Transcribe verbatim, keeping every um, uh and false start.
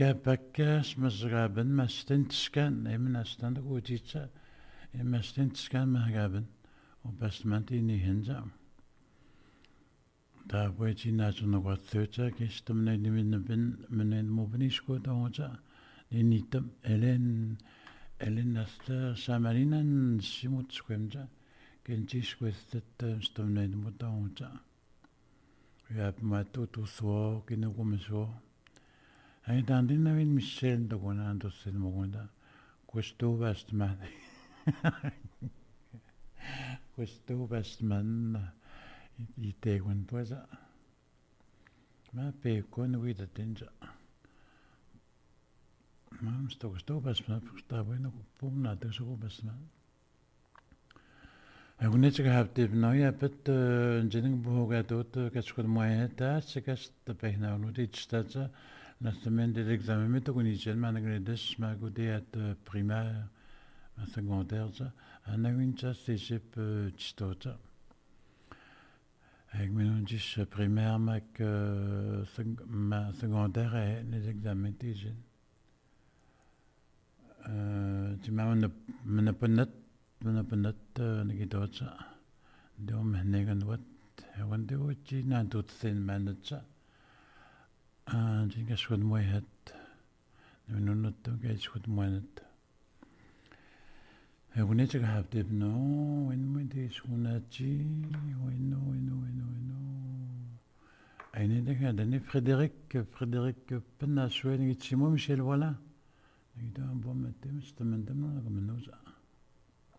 Bakkas masgaben mastin tiskan emin astan da gutitsa emastin tiskan mahgaben och bestmanti ni hinja da poeti na so no watsuta kistum ne min bin men mobnisko da hoja ni tam elen elen nasta samarinan simut skwemja kentis kwestet stum ne mo da hoja ja ma tu tu so kinu komiso. Hai dandina vin Michel dogonando sen mogonda. Questo vestman. Questo vestman i teguen poesa. Ma pe con vida tenja. Ma sto questo vestman sta bueno pumna de so vestman. Jag kunde inte ha det nöja bit jinin boga dot kashkod moeta sekast behna nu dit stadza. La semaine des examens, mais tu connais seulement les deux semaines où tu es primaire, secondaire, ça. On a une chasse de chip chistocha. Avec mes dis primaire, mais que ma secondaire est les examens des jeunes. Tu m'as une une bonne une bonne negitocha. Donc maintenant on voit, on doit tu n'as tout c'est manager. Ah, je pense que moi het, nous nous notons que je suis moi net. Et vous n'êtes pas habitué, non? Oui, moi des chounachi, oui, non, oui, non, oui, non, oui, non. Et n'est pas que Frédéric, Frédéric Penachoué, n'est pas Michel voilà. Il doit un bon matin, mais c'est un matin, comme nous.